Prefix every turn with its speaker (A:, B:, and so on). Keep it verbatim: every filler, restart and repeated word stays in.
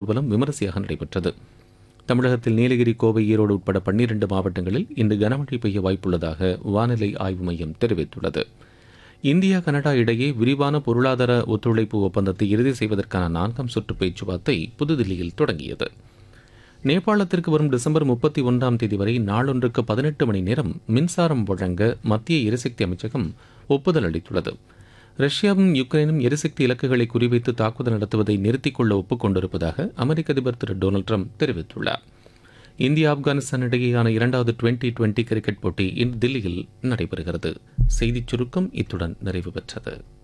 A: ஊர்வலம் விமரிசையாக நடைபெற்றது. தமிழகத்தில் நீலகிரி, கோவை, ஈரோடு உட்பட பன்னிரண்டு மாவட்டங்களில் இன்று கனமழை பெய்ய வாய்ப்புள்ளதாக வானிலை ஆய்வு மையம் தெரிவித்துள்ளது. இந்தியா கனடா இடையே விரிவான பொருளாதார ஒத்துழைப்பு ஒப்பந்தத்தை இறுதி செய்வதற்கான நான்காம் சுற்று பேச்சுவார்த்தை புதுதில்லியில் தொடங்கியது. நேபாளத்திற்கு வரும் டிசம்பர் முப்பத்தி ஒன்றாம் தேதி வரை நாளொன்றுக்கு பதினெட்டு மணி நேரம் மின்சாரம் வழங்க மத்திய எரிசக்தி அமைச்சகம் ஒப்புதல் அளித்துள்ளது. ரஷ்யாவும் யுக்ரைனும் எரிசக்தி இலக்குகளை குறிவைத்து தாக்குதல் நடத்துவதை நிறுத்திக் கொள்ள ஒப்புக் கொண்டிருப்பதாக அமெரிக்க அதிபர் திரு டொனால்டு ட்ரம்ப் தெரிவித்துள்ளார். இந்தியா ஆப்கானிஸ்தான் இடையேயான இரண்டாவது டுவெண்டி டுவெண்டி கிரிக்கெட் போட்டி இன்று தில்லியில் நடைபெறுகிறது. செய்திச் சுருக்கம் இத்துடன் நிறைவு பெற்றது.